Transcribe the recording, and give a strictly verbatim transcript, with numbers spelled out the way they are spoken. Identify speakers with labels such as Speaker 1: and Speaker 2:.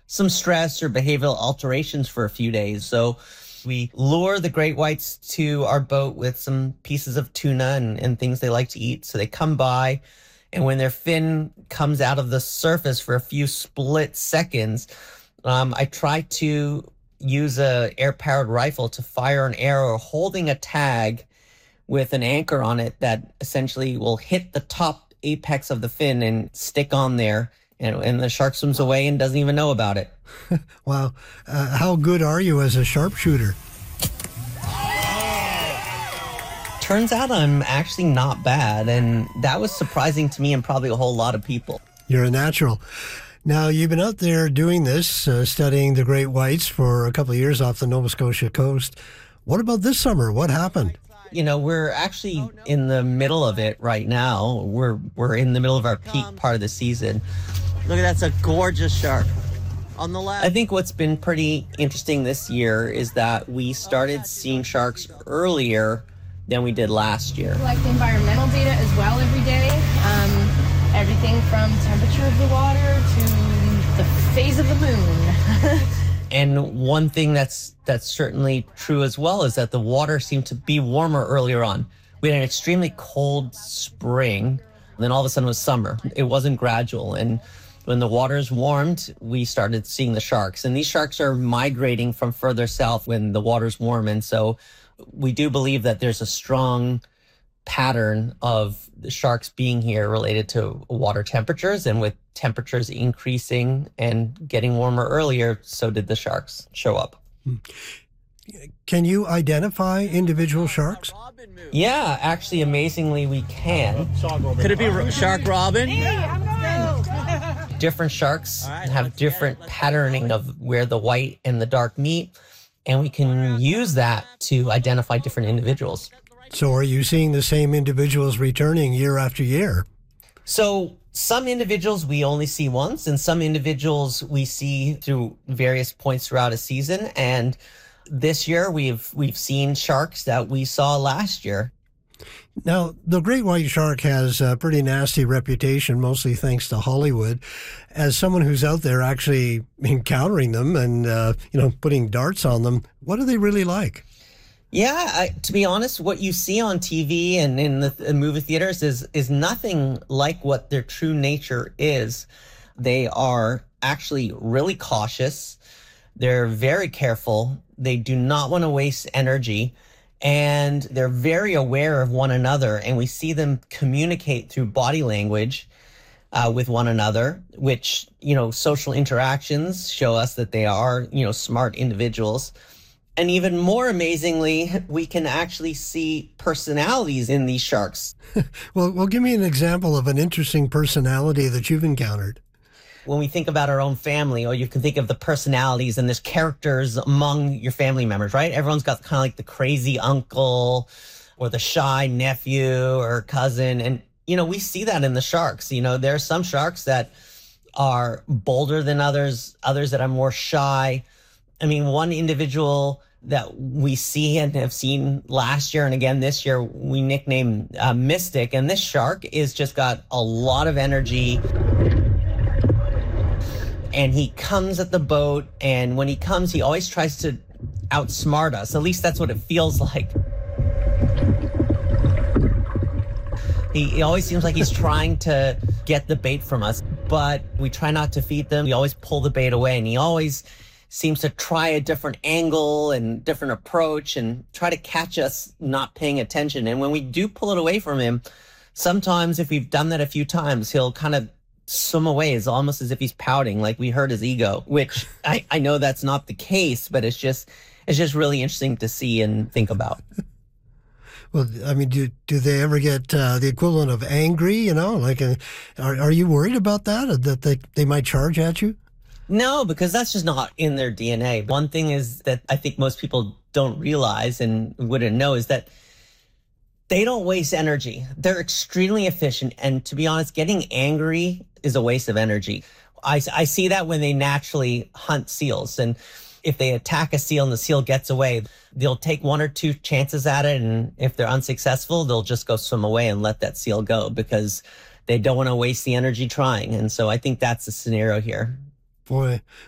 Speaker 1: some stress or behavioral alterations for a few days. So we lure the great whites to our boat with some pieces of tuna and, and things they like to eat. So they come by, and when their fin comes out of the surface for a few split seconds, um, I try to use a air-powered rifle to fire an arrow holding a tag with an anchor on it that essentially will hit the top apex of the fin and stick on there. And, and the shark swims away and doesn't even know about it.
Speaker 2: Wow. Uh, how good are you as a sharpshooter?
Speaker 1: Turns out I'm actually not bad, and that was surprising to me and probably a whole lot of people.
Speaker 2: You're a natural. Now, you've been out there doing this, uh, studying the great whites for a couple of years off the Nova Scotia coast. What about this summer? What happened?
Speaker 1: You know, we're actually in the middle of it right now. We're we're in the middle of our peak part of the season. Look, that's a gorgeous shark. On the left. I think what's been pretty interesting this year is that we started seeing sharks earlier than we did last year.
Speaker 3: Collect environmental data as well every day. Um, everything from temperature of the water to the phase of the moon.
Speaker 1: And one thing that's that's certainly true as well is that the water seemed to be warmer earlier on. We had an extremely cold spring, and then all of a sudden it was summer. It wasn't gradual. And when the waters warmed, we started seeing the sharks. And these sharks are migrating from further south when the water's warm. And so we do believe that there's a strong pattern of the sharks being here related to water temperatures, and with temperatures increasing and getting warmer earlier, so did the sharks show up.
Speaker 2: Can you identify individual sharks?
Speaker 1: Yeah, actually, amazingly, we can. Could it be Shark Robin? Different sharks have different patterning of where the white and the dark meet, and we can use that to identify different individuals.
Speaker 2: So are you seeing the same individuals returning year after year?
Speaker 1: So some individuals we only see once, and some individuals we see through various points throughout a season. And this year we've we've seen sharks that we saw last year.
Speaker 2: Now, the great white shark has a pretty nasty reputation, mostly thanks to Hollywood. As someone who's out there actually encountering them and, uh, you know, putting darts on them, what are they really like?
Speaker 1: Yeah, I, to be honest, what you see on T V and in the th- movie theaters is is nothing like what their true nature is. They are actually really cautious. They're very careful. They do not want to waste energy. And they're very aware of one another. And we see them communicate through body language uh, with one another, which, you know, social interactions show us that they are, you know, smart individuals. And even more amazingly, we can actually see personalities in these sharks.
Speaker 2: well, well, give me an example of an interesting personality that you've encountered.
Speaker 1: When we think about our own family, or you can think of the personalities and there's characters among your family members, right? Everyone's got kind of like the crazy uncle or the shy nephew or cousin. And, you know, we see that in the sharks. You know, there are some sharks that are bolder than others, others that are more shy. I mean, one individual that we see and have seen last year and again this year, we nicknamed uh, Mystic. And this shark is just got a lot of energy. And he comes at the boat, and when he comes, he always tries to outsmart us. At least that's what it feels like. He, he always seems like he's trying to get the bait from us, but we try not to feed them. We always pull the bait away, and he always seems to try a different angle and different approach and try to catch us not paying attention. And when we do pull it away from him, sometimes if we've done that a few times, he'll kind of swim away. It's almost as if he's pouting, like we hurt his ego, which I, I know that's not the case, but it's just it's just really interesting to see and think about.
Speaker 2: Well, I mean, do do they ever get uh, the equivalent of angry, you know? Like, uh, are, are you worried about that, that they, they might charge at you?
Speaker 1: No, because that's just not in their D N A. One thing is that I think most people don't realize and wouldn't know is that they don't waste energy. They're extremely efficient. And to be honest, getting angry is a waste of energy. I, I see that when they naturally hunt seals. And if they attack a seal and the seal gets away, they'll take one or two chances at it. And if they're unsuccessful, they'll just go swim away and let that seal go because they don't want to waste the energy trying. And so I think that's the scenario here.
Speaker 2: Boy,